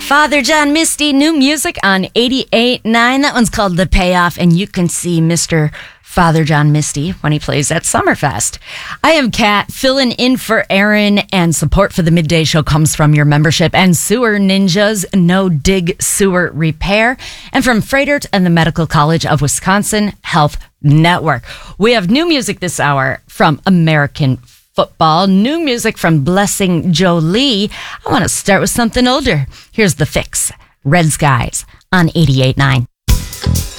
Father John Misty, new music on 88.9. That one's called The Payoff, and you can see Mr. Father John Misty when he plays at Summerfest. I am Kat, filling in for Aaron, and support for the Midday Show comes from your membership and Sewer Ninjas, No Dig Sewer Repair, and from Freighter and the Medical College of Wisconsin Health Network. We have new music this hour from American football, new music from Blessing Jolie. I want to start with something older. Here's The Fix, Red Skies on 88.9.